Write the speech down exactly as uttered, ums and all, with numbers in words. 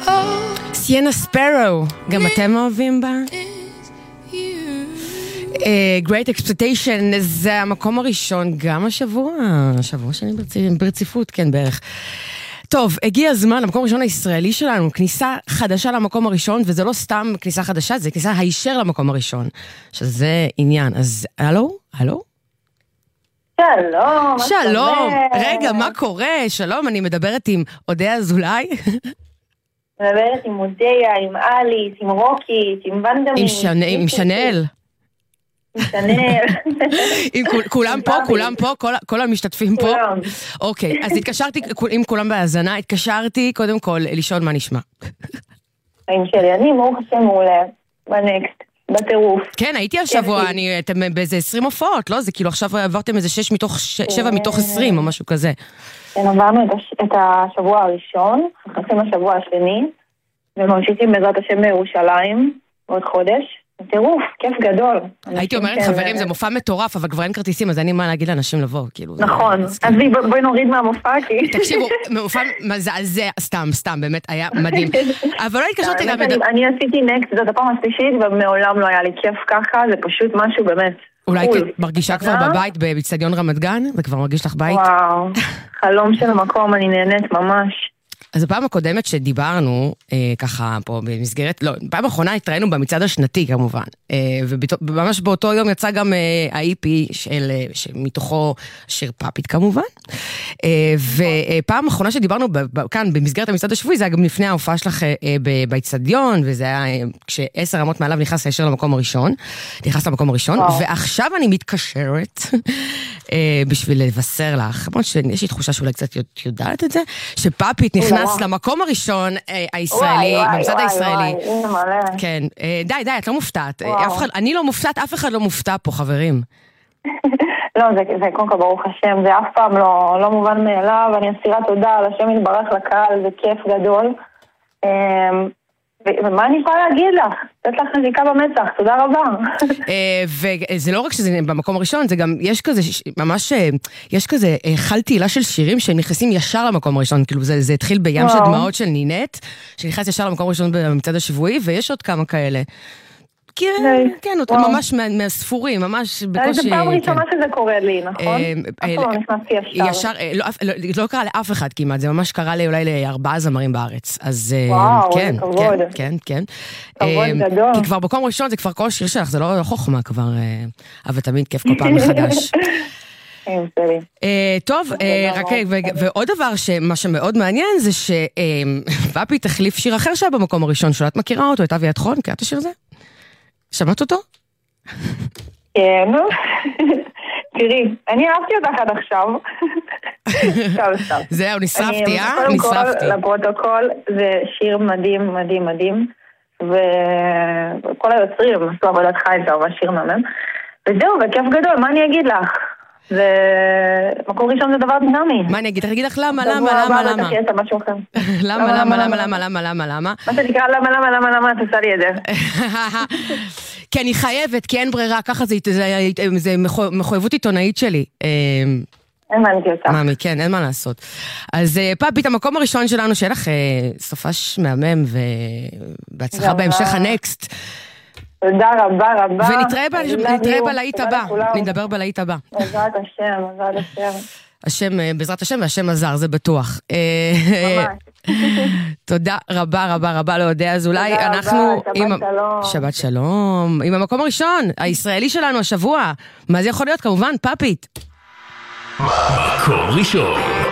סיינה ספארו, גם אתם אוהבים בה? Great Expectation, זה המקום הראשון גם השבוע, השבוע שאני ברציפות, כן בערך. טוב, הגיע הזמן, המקום הראשון הישראלי שלנו, כניסה חדשה למקום הראשון, וזה לא סתם כניסה חדשה, זה כניסה הישר למקום הראשון, שזה עניין. אז הלו? הלו? שלום. שלום. רגע, מה קורה? שלום, אני מדברת עם אודיה אזולאי. מדברת עם אודיה, עם אליס, עם רוקי, עם ונדמי. עם שנל. כולם פה, כולם פה, כל המשתתפים פה. אוקיי, אז התקשרתי, אם כולם בהאזנה, התקשרתי קודם כל לשאול מה נשמע. חיים שלי, אני ברוך השם מעולה, בנקסט, בטירוף. כן, הייתי השבוע, אתם באיזה עשרים הופעות, לא? זה כאילו עכשיו עברתם איזה שש מתוך, שבע מתוך עשרים או משהו כזה. כן, עברנו את השבוע הראשון, נכנסים לשבוע השני, וממשיכים בעזרת השם בירושלים, עוד חודש. טירוף, כיף גדול. הייתי אומרת חברים, זה מופע מטורף, אבל כבר אין כרטיסים, אז אין לי מה להגיד לאנשים לבוא, כאילו. נכון, אז בואי נוריד מהמופע, כי... תקשיבו, מופע מזעזע, סתם, סתם, באמת היה מדהים. אבל לא התקשרתי גם... אני עשיתי נקסט, זאת הפעם השלישית, ומעולם לא היה לי כיף ככה, זה פשוט משהו באמת. אולי מרגישה כבר בבית, באצטדיון רמת גן, זה כבר מרגיש לך בית? וואו, חלום של המקום, אני נהנית ממש. אז הפעם הקודמת שדיברנו, אה, ככה פה במסגרת, לא, פעם האחרונה התראינו במצעד השנתי כמובן, אה, וממש באותו יום יצא גם אה, ה-אי פי של, שמתוכו שיר פאפית כמובן, אה, ופעם האחרונה שדיברנו ב, ב, כאן במסגרת המצעד השבועי, זה היה גם לפני ההופעה שלך אה, באצטדיון, וזה היה אה, כשעשר רמות מעליו נכנס הישר למקום הראשון, נכנס למקום הראשון, וואו. ועכשיו אני מתקשרת אה, בשביל לבשר לך, למרות שיש לי תחושה שאולי קצת יודעת את זה, שפאפית נכנס למקום הראשון הישראלי, במצעד הישראלי. כן, די, די, את לא מופתעת. אני לא מופתעת, אף אחד לא מופתע פה, חברים. לא, זה קודם כל ברוך השם, זה אף פעם לא מובן מאליו, אני אסירה תודה על השם יתברך לקהל, זה כיף גדול. ומה אני יכולה להגיד לך? לתת לך נזיקה במצח, תודה רבה. וזה לא רק שזה במקום הראשון, זה גם, יש כזה, ממש, יש כזה חל תהילה של שירים שנכנסים ישר למקום הראשון, כאילו זה התחיל בים של דמעות של נינט, שנכנס ישר למקום הראשון במצעד השבועי, ויש עוד כמה כאלה. כן, כן, ממש מהספורים, ממש בקושי... זה פעם ראשונה שזה קורה לי, נכון? אף לא נכנסתי ישר. לא קרה לאף אחד כמעט, זה ממש קרה לי אולי לארבעה זמרים בארץ. אז כן, כן, כן. כבוד גדול. כי כבר במקום ראשון זה כבר כל שיר שלך, זה לא חוכמה כבר, אבל תמיד כיף כל פעם מחדש. טוב, רק ועוד דבר מה שמאוד מעניין זה שפאפי תחליף שיר אחר שהיה במקום הראשון, שאת מכירה אותו, את אבי התחון, קראת השיר הזה? שמעת אותו? כן. תראי, אני אהבתי אותך עד עכשיו. זהו, נשרפתי, אה? נשרפתי. לפרוטוקול זה שיר מדהים, מדהים, מדהים. וכל היוצרים עשו עבודת חיים, זה ממש שיר מהמם. וזהו, וכיף גדול, מה אני אגיד לך? זה... מקום ראשון זה דבר דינמי. מה אני אגיד? אני אגיד לך למה, למה, למה, למה? למה, למה, למה, למה, למה, למה, למה? מה שנקרא למה, למה, למה, למה, את עושה לי את זה. כי אני חייבת, כי אין ברירה, ככה זה מחויבות עיתונאית שלי. הבנתי אותך. מאמי, כן, אין מה לעשות. אז פאפית, המקום הראשון שלנו, שיהיה לך סופש מהמם, ובהצלחה בהמשך הנקסט. תודה רבה רבה. ונתראה בלהיט הבא. נדבר בלהיט הבא. בעזרת השם, בעזרת השם. השם, בעזרת השם, והשם עזר, זה בטוח. ממש. תודה רבה רבה רבה לאודיה אזולאי. אנחנו... שבת שלום. שבת שלום. עם המקום הראשון, הישראלי שלנו השבוע. מה זה יכול להיות? כמובן, פאפית. מקום ראשון.